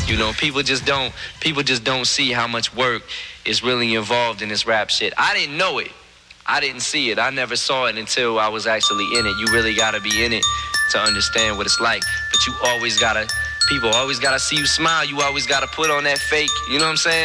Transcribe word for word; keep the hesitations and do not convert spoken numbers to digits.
You know, people just don't, people just don't see how much work is really involved in this rap shit. I didn't know it. I didn't see it. I never saw it until I was actually in it. You really gotta be in it to understand what it's like. But you always gotta, people always gotta see you smile. You always gotta put on that fake, you know what I'm saying?